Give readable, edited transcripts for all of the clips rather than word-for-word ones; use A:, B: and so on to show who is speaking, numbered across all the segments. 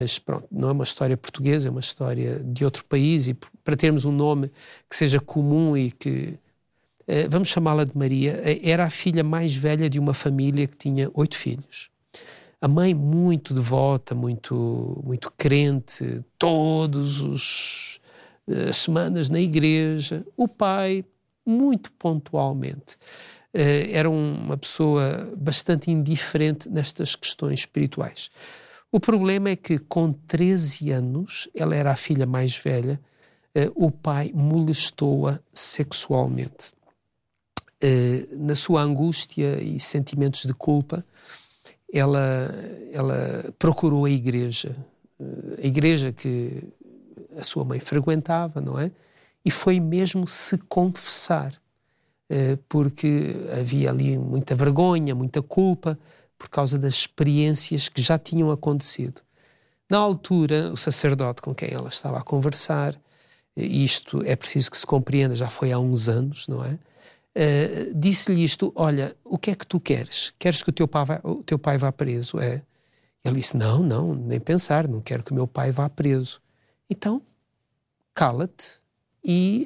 A: Mas pronto, não é uma história portuguesa, é uma história de outro país, e para termos um nome que seja comum e que... vamos chamá-la de Maria. Era a filha mais velha de uma família que tinha 8 filhos. A mãe muito devota, muito crente, todas as semanas na igreja. O pai, muito pontualmente. Era uma pessoa bastante indiferente nestas questões espirituais. O problema é que com 13 anos, ela era a filha mais velha, o pai molestou-a sexualmente. Na sua angústia e sentimentos de culpa, ela procurou a igreja que a sua mãe frequentava, não é? E foi mesmo se confessar, porque havia ali muita vergonha, muita culpa, por causa das experiências que já tinham acontecido. Na altura, o sacerdote com quem ela estava a conversar, isto é preciso que se compreenda, já foi há uns anos, não é? Disse-lhe isto: olha, o que é que tu queres? Queres que o teu pai vá preso? Ele disse: não, nem pensar, não quero que o meu pai vá preso. Então, cala-te e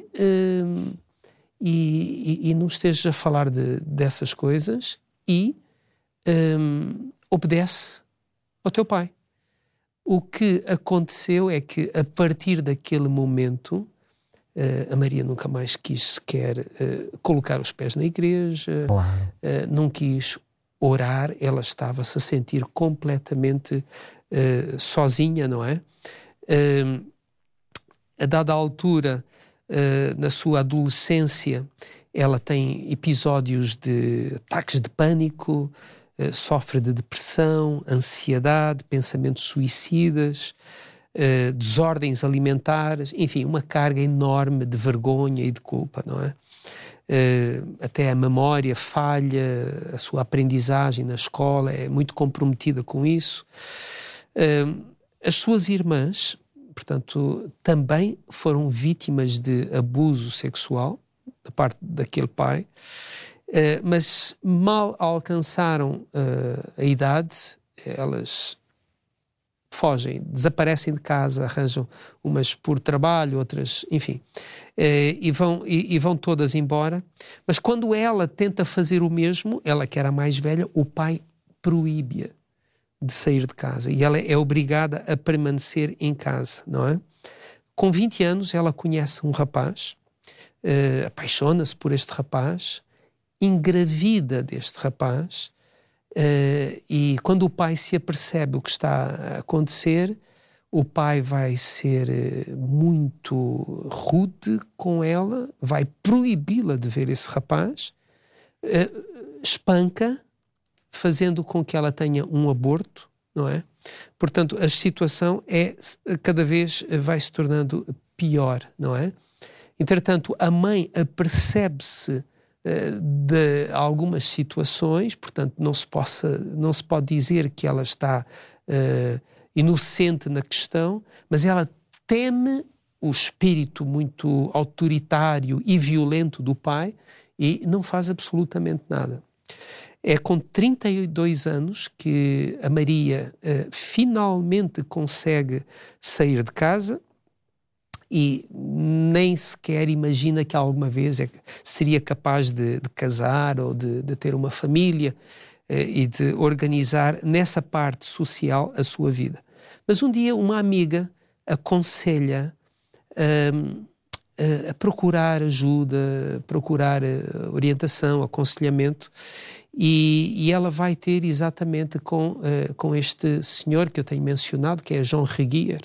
A: não estejas a falar dessas coisas e obedece ao teu pai. O que aconteceu é que, a partir daquele momento, a Maria nunca mais quis sequer colocar os pés na igreja,
B: Claro.
A: não quis orar, ela estava-se a sentir completamente sozinha, não é? A dada altura, na sua adolescência, ela tem episódios de ataques de pânico, sofre de depressão, ansiedade, pensamentos suicidas, desordens alimentares, enfim, uma carga enorme de vergonha e de culpa, não é? Até a memória falha, a sua aprendizagem na escola é muito comprometida com isso. As suas irmãs, portanto, também foram vítimas de abuso sexual da parte daquele pai, mas mal alcançaram a idade, elas fogem, desaparecem de casa, arranjam umas por trabalho, outras, enfim, e vão todas embora. Mas quando ela tenta fazer o mesmo, ela que era a mais velha, o pai proíbe-a de sair de casa e ela é obrigada a permanecer em casa, não é? Com 20 anos ela conhece um rapaz, apaixona-se por este rapaz, engravida deste rapaz, e quando o pai se apercebe o que está a acontecer, o pai vai ser muito rude com ela, vai proibi-la de ver esse rapaz, espanca, fazendo com que ela tenha um aborto, não é? Portanto, a situação cada vez vai se tornando pior, não é? Entretanto, a mãe apercebe-se de algumas situações, portanto não se pode dizer que ela está inocente na questão, mas ela teme o espírito muito autoritário e violento do pai e não faz absolutamente nada. É com 32 anos que a Maria finalmente consegue sair de casa e nem sequer imagina que alguma vez seria capaz de casar ou de ter uma família e de organizar nessa parte social a sua vida. Mas um dia uma amiga aconselha a procurar ajuda, procurar orientação, aconselhamento, e ela vai ter exatamente com este senhor que eu tenho mencionado, que é João Reguier,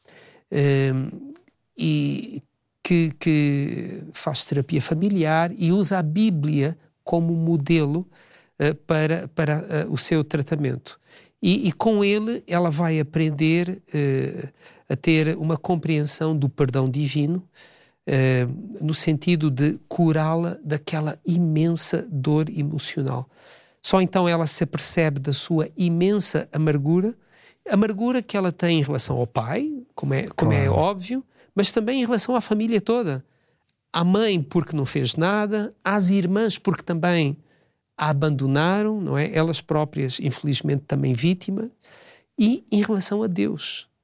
A: e que faz terapia familiar e usa a Bíblia como modelo para o seu tratamento. E com ele ela vai aprender a ter uma compreensão do perdão divino, no sentido de curá-la daquela imensa dor emocional. Só então ela se apercebe da sua imensa amargura que ela tem em relação ao pai, como é óbvio, mas também em relação à família toda. À mãe porque não fez nada, às irmãs porque também a abandonaram, não é? Elas próprias, infelizmente, também vítimas, e em relação a Deus,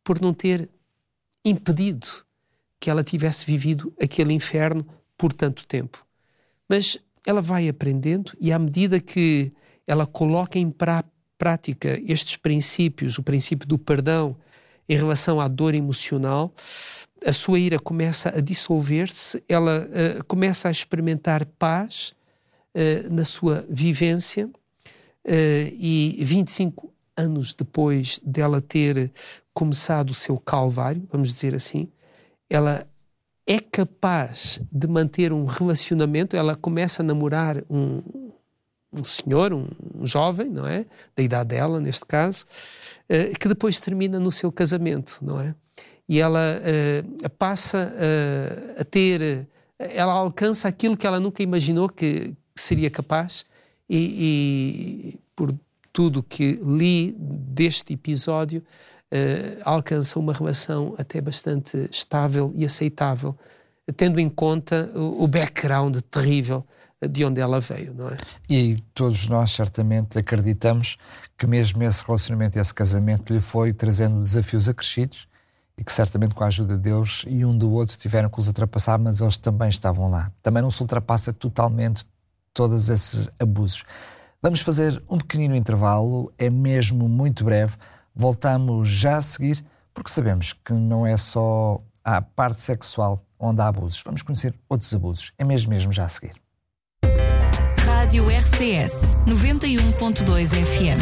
A: por não ter impedido que ela tivesse vivido aquele inferno por tanto tempo. Mas ela vai aprendendo e à medida que ela coloca em prática estes princípios, o princípio do perdão em relação à dor emocional, a sua ira começa a dissolver-se, ela começa a experimentar paz na sua vivência e 25 anos depois dela ter começado o seu calvário, vamos dizer assim, ela é capaz de manter um relacionamento, ela começa a namorar um senhor, um jovem, não é? Da idade dela, neste caso, que depois termina no seu casamento, não é? E ela passa a ter, ela alcança aquilo que ela nunca imaginou que seria capaz e por tudo que li deste episódio, alcança uma relação até bastante estável e aceitável, tendo em conta o background terrível de onde ela veio, não é?
B: E todos nós certamente acreditamos que mesmo esse relacionamento, esse casamento lhe foi trazendo desafios acrescidos e que certamente com a ajuda de Deus e um do outro tiveram que os ultrapassar, mas eles também estavam lá. Também não se ultrapassa totalmente todos esses abusos. Vamos fazer um pequenino intervalo, é mesmo muito breve. Voltamos já a seguir, porque sabemos que não é só a parte sexual onde há abusos. Vamos conhecer outros abusos. É mesmo já a seguir.
C: Rádio RCS 91.2 FM.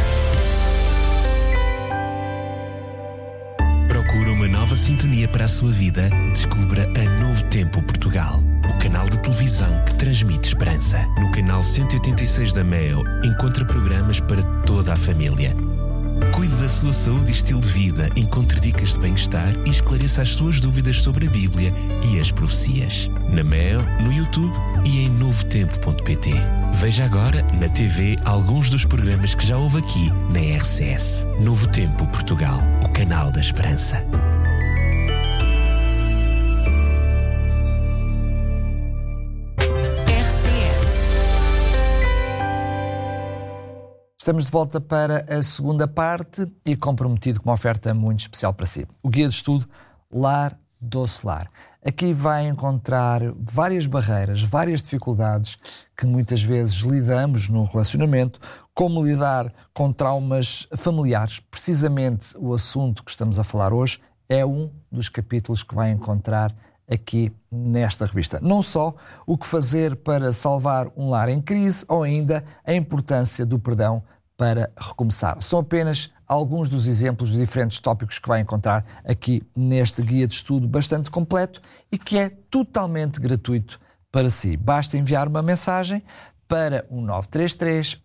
D: Procura uma nova sintonia para a sua vida? Descubra a Novo Tempo Portugal, o canal de televisão que transmite esperança. No canal 186 da MEO, encontra programas para toda a família. Cuide da sua saúde e estilo de vida, encontre dicas de bem-estar e esclareça as suas dúvidas sobre a Bíblia e as profecias. Na MEO, no YouTube e em novotempo.pt. Veja agora na TV alguns dos programas que já houve aqui na RCS. Novo Tempo Portugal, o canal da esperança.
B: Estamos de volta para a segunda parte e comprometido com uma oferta muito especial para si. O guia de estudo Lar Doce Lar. Aqui vai encontrar várias barreiras, várias dificuldades que muitas vezes lidamos no relacionamento, como lidar com traumas familiares. Precisamente o assunto que estamos a falar hoje é um dos capítulos que vai encontrar aqui nesta revista. Não só o que fazer para salvar um lar em crise ou ainda a importância do perdão para recomeçar. São apenas alguns dos exemplos de diferentes tópicos que vai encontrar aqui neste guia de estudo bastante completo e que é totalmente gratuito para si. Basta enviar uma mensagem para o 933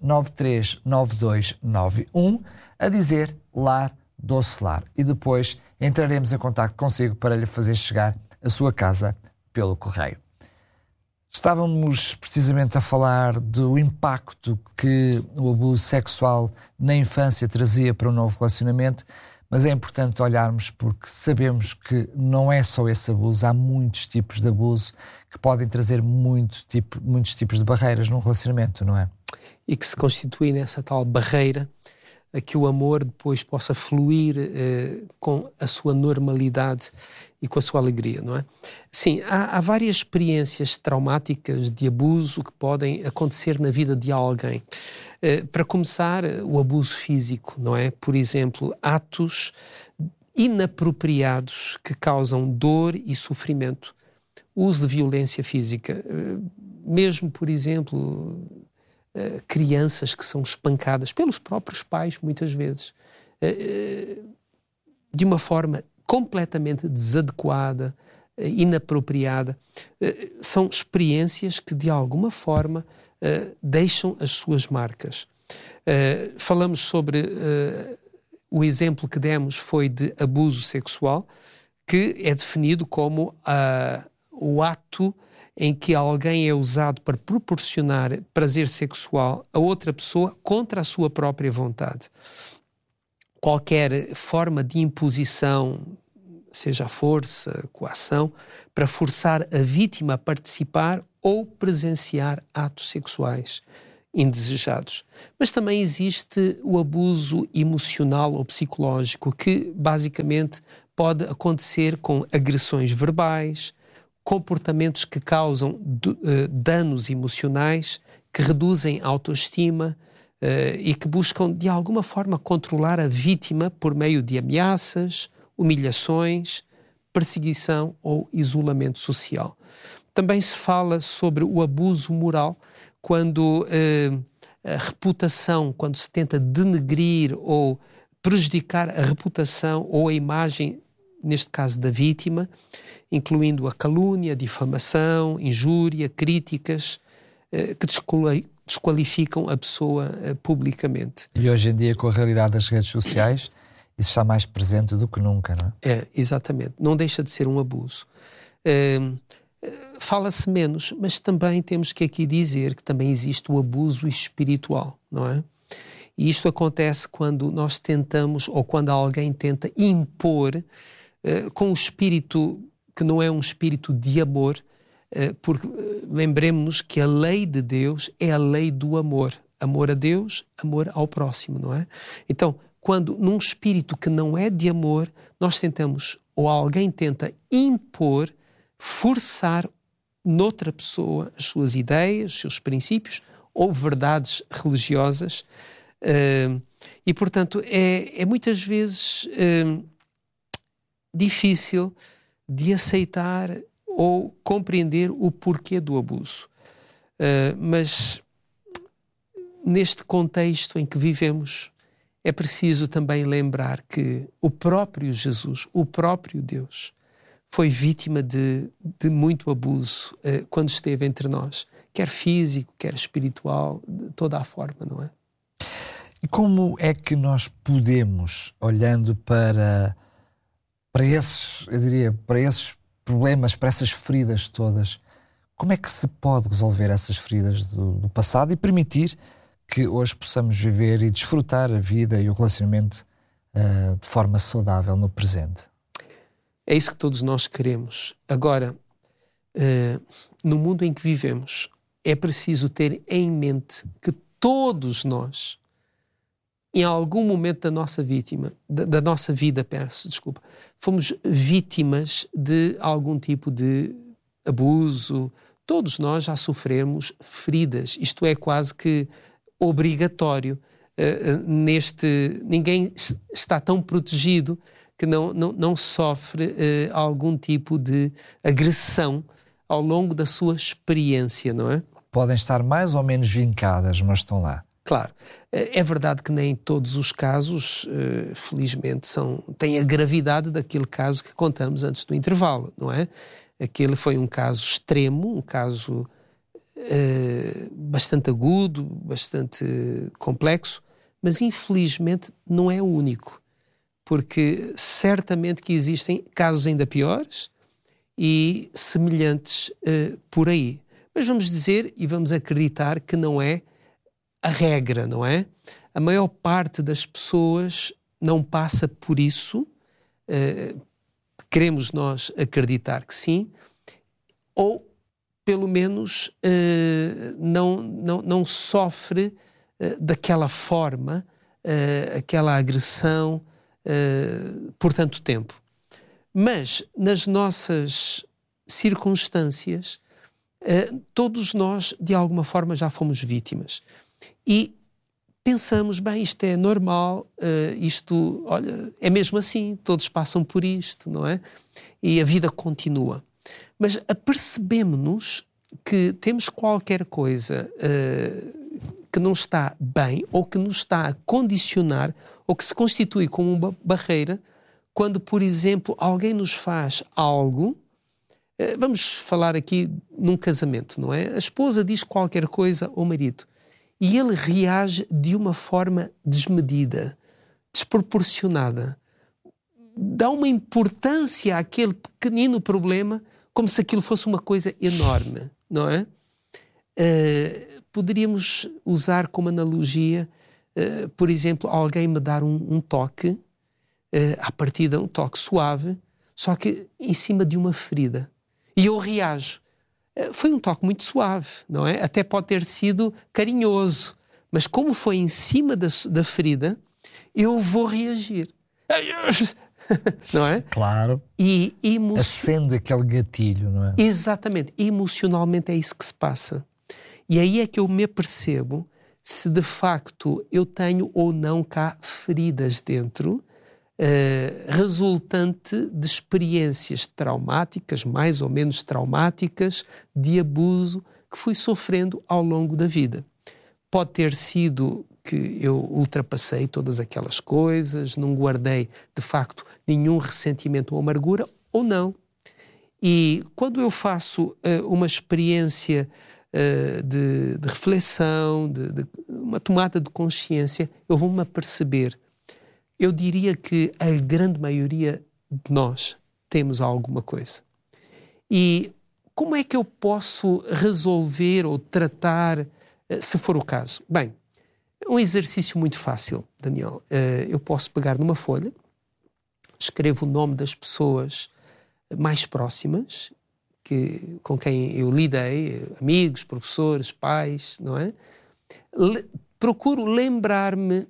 B: 939291 a dizer Lar Doce Lar e depois entraremos em contacto consigo para lhe fazer chegar a sua casa pelo correio. Estávamos precisamente a falar do impacto que o abuso sexual na infância trazia para um novo relacionamento, mas é importante olharmos porque sabemos que não é só esse abuso, há muitos tipos de abuso que podem trazer muitos tipos de barreiras num relacionamento, não é?
A: E que se constitui nessa tal barreira a que o amor depois possa fluir com a sua normalidade e com a sua alegria, não é? Sim, há várias experiências traumáticas de abuso que podem acontecer na vida de alguém. Para começar, o abuso físico, não é? Por exemplo, atos inapropriados que causam dor e sofrimento. O uso de violência física, mesmo, por exemplo, crianças que são espancadas pelos próprios pais, muitas vezes, de uma forma completamente desadequada, inapropriada. São experiências que, de alguma forma, deixam as suas marcas. Falamos sobre o exemplo que demos foi de abuso sexual, que é definido como o ato em que alguém é usado para proporcionar prazer sexual a outra pessoa contra a sua própria vontade. Qualquer forma de imposição, seja a força, coação, para forçar a vítima a participar ou presenciar atos sexuais. indesejados. Mas também existe o abuso emocional ou psicológico, que basicamente pode acontecer com agressões verbais, comportamentos que causam danos emocionais, que reduzem a autoestima e que buscam de alguma forma controlar a vítima por meio de ameaças, humilhações, perseguição ou isolamento social. Também se fala sobre o abuso moral, quando a reputação, quando se tenta denegrir ou prejudicar a reputação ou a imagem, neste caso da vítima, incluindo a calúnia, a difamação, injúria, críticas, que desqualificam a pessoa publicamente.
B: E hoje em dia, com a realidade das redes sociais, isso está mais presente do que nunca, não é?
A: É, exatamente. Não deixa de ser um abuso. Fala-se menos, mas também temos que aqui dizer que também existe o abuso espiritual, não é? E isto acontece quando nós tentamos, ou quando alguém tenta impor com um espírito que não é um espírito de amor, porque lembremos-nos que a lei de Deus é a lei do amor. Amor a Deus, amor ao próximo, não é? Então, quando num espírito que não é de amor, nós tentamos, ou alguém tenta impor, forçar noutra pessoa as suas ideias, os seus princípios ou verdades religiosas, e portanto é muitas vezes difícil de aceitar ou compreender o porquê do abuso. Mas neste contexto em que vivemos, é preciso também lembrar que o próprio Jesus, o próprio Deus, foi vítima de muito abuso quando esteve entre nós, quer físico, quer espiritual, de toda a forma, não é?
B: E como é que nós podemos, olhando para esses, eu diria, para esses problemas, para essas feridas todas, como é que se pode resolver essas feridas do passado e permitir que hoje possamos viver e desfrutar a vida e o relacionamento de forma saudável no presente?
A: É isso que todos nós queremos. Agora, no mundo em que vivemos, é preciso ter em mente que todos nós, em algum momento da nossa vida, fomos vítimas de algum tipo de abuso. Todos nós já sofremos feridas. Isto é quase que obrigatório. Ninguém está tão protegido que não sofre algum tipo de agressão ao longo da sua experiência, não é?
B: Podem estar mais ou menos vincadas, mas estão lá.
A: Claro. É verdade que nem todos os casos, felizmente, têm a gravidade daquele caso que contamos antes do intervalo, não é? Aquele foi um caso extremo, um caso bastante agudo, bastante complexo, mas infelizmente não é o único. Porque certamente que existem casos ainda piores e semelhantes por aí. Mas vamos dizer e vamos acreditar que não é a regra, não é? A maior parte das pessoas não passa por isso, queremos nós acreditar que sim, ou pelo menos não sofre daquela forma, aquela agressão, por tanto tempo. Mas nas nossas circunstâncias, todos nós de alguma forma já fomos vítimas e pensamos, bem, isto é normal, isto, olha, é mesmo assim, todos passam por isto, não é? E a vida continua. Mas apercebemos-nos que temos qualquer coisa que não está bem ou que nos está a condicionar ou que se constitui como uma barreira quando, por exemplo, alguém nos faz algo. Vamos falar aqui num casamento, não é? A esposa diz qualquer coisa ao marido e ele reage de uma forma desmedida, desproporcionada. Dá uma importância àquele pequenino problema como se aquilo fosse uma coisa enorme, não é? Poderíamos usar como analogia, por exemplo, alguém me dar um toque, à partida um toque suave, só que em cima de uma ferida. E eu reajo. foi um toque muito suave, não é? Até pode ter sido carinhoso, mas como foi em cima da ferida, eu vou reagir. Não é?
B: Claro.
A: E
B: acende aquele gatilho, não é?
A: Exatamente. Emocionalmente é isso que se passa. E aí é que eu me apercebo se de facto eu tenho ou não cá feridas dentro, resultante de experiências traumáticas, mais ou menos traumáticas, de abuso que fui sofrendo ao longo da vida. Pode ter sido que eu ultrapassei todas aquelas coisas, não guardei de facto nenhum ressentimento ou amargura, ou não. E quando eu faço uma experiência de reflexão, de uma tomada de consciência, eu vou-me aperceber. Eu diria que a grande maioria de nós temos alguma coisa. E como é que eu posso resolver ou tratar, se for o caso? Bem, é um exercício muito fácil, Daniel. Eu posso pegar numa folha, escrevo o nome das pessoas mais próximas, com quem eu lidei, amigos, professores, pais, não é? Procuro lembrar-me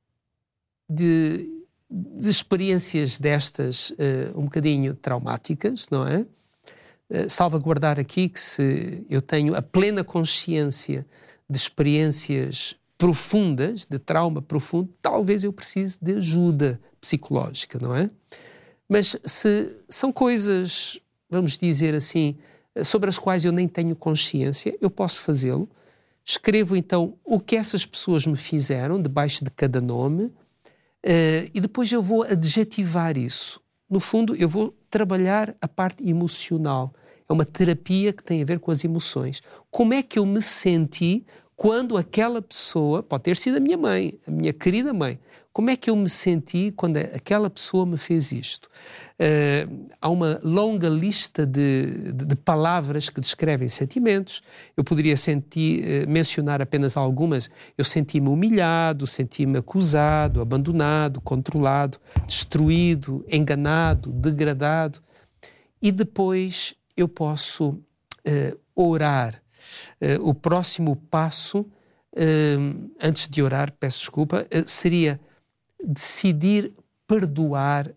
A: de experiências destas um bocadinho traumáticas, não é? Salvaguardar aqui que se eu tenho a plena consciência de experiências profundas, de trauma profundo, talvez eu precise de ajuda psicológica, não é? Mas se são coisas, vamos dizer assim, sobre as quais eu nem tenho consciência, eu posso fazê-lo. Escrevo então o que essas pessoas me fizeram, debaixo de cada nome, e depois eu vou adjetivar isso. No fundo, eu vou trabalhar a parte emocional. É uma terapia que tem a ver com as emoções. Como é que eu me senti quando aquela pessoa, pode ter sido a minha mãe, a minha querida mãe, como é que eu me senti quando aquela pessoa me fez isto? Há uma longa lista de palavras que descrevem sentimentos. Eu poderia mencionar apenas algumas. Eu senti-me humilhado, senti-me acusado, abandonado, controlado, destruído, enganado, degradado. E depois eu posso orar. O próximo passo, antes de orar, peço desculpa, seria decidir perdoar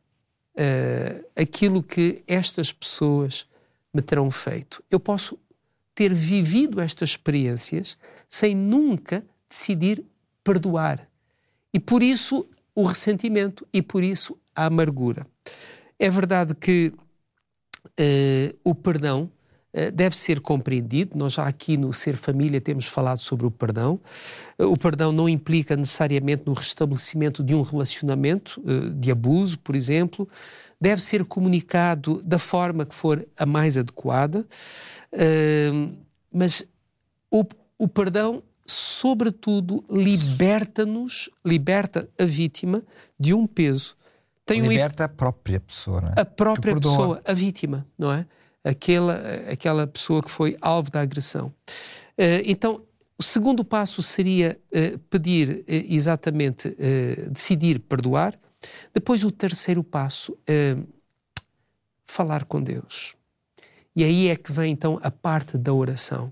A: aquilo que estas pessoas me terão feito. Eu posso ter vivido estas experiências sem nunca decidir perdoar. E por isso o ressentimento e por isso a amargura. É verdade que o perdão deve ser compreendido. Nós já aqui no Ser Família temos falado sobre o perdão. O perdão não implica necessariamente no restabelecimento de um relacionamento de abuso, por exemplo. Deve ser comunicado da forma que for a mais adequada. Mas o perdão, sobretudo, liberta a vítima de um peso.
B: Liberta a própria pessoa, não é?
A: A própria pessoa, a vítima, não é? Aquela pessoa que foi alvo da agressão. Então, o segundo passo seria pedir exatamente, decidir perdoar. Depois o terceiro passo, falar com Deus. E aí é que vem então a parte da oração.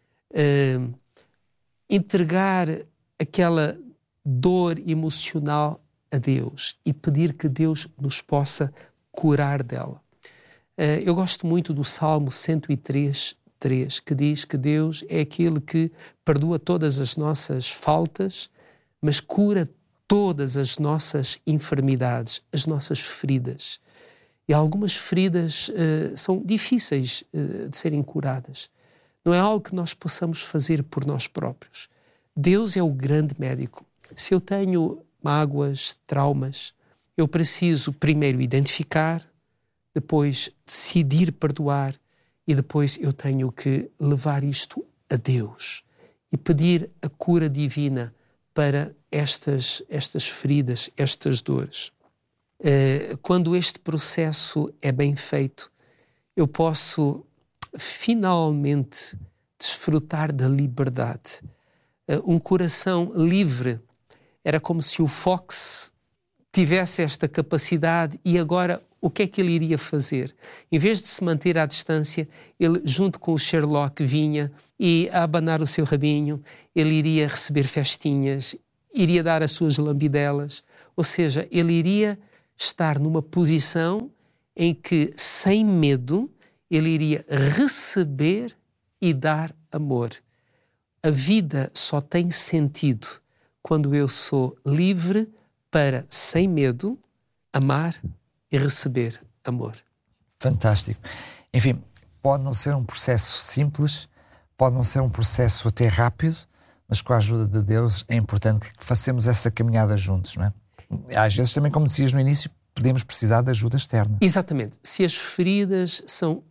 A: Entregar aquela dor emocional a Deus e pedir que Deus nos possa curar dela. Eu gosto muito do Salmo 103:3, que diz que Deus é aquele que perdoa todas as nossas faltas, mas cura todas as nossas enfermidades, as nossas feridas. E algumas feridas são difíceis de serem curadas. Não é algo que nós possamos fazer por nós próprios. Deus é o grande médico. Se eu tenho mágoas, traumas, eu preciso primeiro identificar, depois decidir perdoar e depois eu tenho que levar isto a Deus e pedir a cura divina para estas feridas, estas dores. Quando este processo é bem feito, eu posso finalmente desfrutar da liberdade. Um coração livre era como se o Fox tivesse esta capacidade e agora o que é que ele iria fazer? Em vez de se manter à distância, ele, junto com o Sherlock, vinha e, a abanar o seu rabinho, ele iria receber festinhas, iria dar as suas lambidelas, ou seja, ele iria estar numa posição em que, sem medo, ele iria receber e dar amor. A vida só tem sentido quando eu sou livre para, sem medo, amar e receber amor.
B: Fantástico. Enfim, pode não ser um processo simples, pode não ser um processo até rápido, mas com a ajuda de Deus é importante que façamos essa caminhada juntos, não é? Às vezes também, como dizias no início, podemos precisar de ajuda externa.
A: Exatamente. Se as feridas são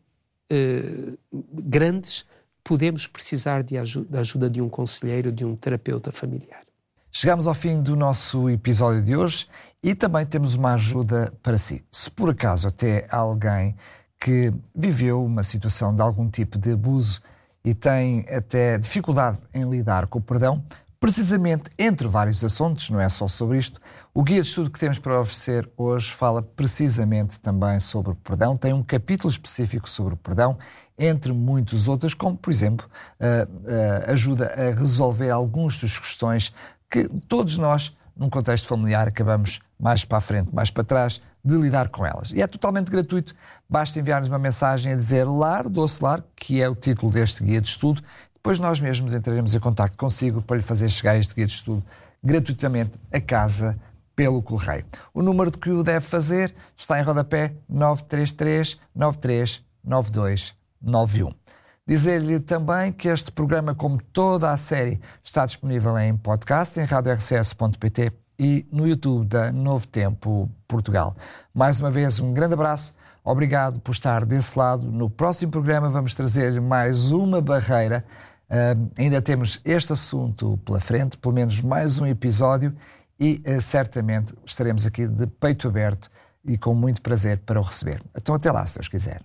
A: grandes, podemos precisar da ajuda de um conselheiro, de um terapeuta familiar.
B: Chegamos ao fim do nosso episódio de hoje e também temos uma ajuda para si. Se por acaso até há alguém que viveu uma situação de algum tipo de abuso e tem até dificuldade em lidar com o perdão, precisamente entre vários assuntos, não é só sobre isto, o guia de estudo que temos para oferecer hoje fala precisamente também sobre o perdão, tem um capítulo específico sobre o perdão, entre muitos outros, como por exemplo, ajuda a resolver algumas das questões que todos nós, num contexto familiar, acabamos mais para a frente, mais para trás, de lidar com elas. E é totalmente gratuito, basta enviar-nos uma mensagem a dizer LAR, Doce Lar, que é o título deste guia de estudo. Depois nós mesmos entraremos em contacto consigo para lhe fazer chegar este guia de estudo gratuitamente a casa pelo correio. O número de que o deve fazer está em rodapé 933 93 92 91. Dizer-lhe também que este programa, como toda a série, está disponível em podcast, em radiorcs.pt e no YouTube da Novo Tempo Portugal. Mais uma vez, um grande abraço. Obrigado por estar desse lado. No próximo programa vamos trazer mais uma barreira. Ainda temos este assunto pela frente, pelo menos mais um episódio e certamente estaremos aqui de peito aberto e com muito prazer para o receber. Então até lá, se Deus quiser.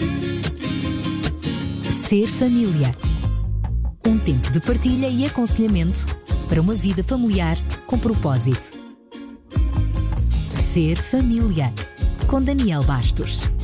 C: Ser família. Um tempo de partilha e aconselhamento para uma vida familiar com propósito. Ser família. Com Daniel Bastos.